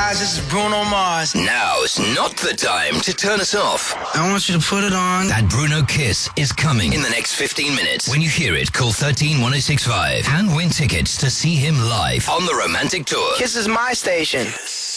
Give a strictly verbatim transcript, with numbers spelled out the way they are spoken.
guys, this is Bruno Mars. Now's not the time to turn us off. I want you to put it on. That Bruno Kiss is coming in the next fifteen minutes. When you hear it, call one three one oh six five and win tickets to see him live on the Romantic Tour. Kiss is my station.